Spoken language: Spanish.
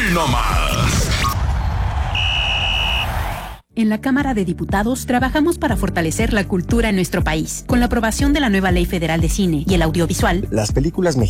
no más. En la Cámara de Diputados trabajamos para fortalecer la cultura en nuestro país. Con la aprobación de la nueva Ley Federal de Cine y el Audiovisual, las películas mexicanas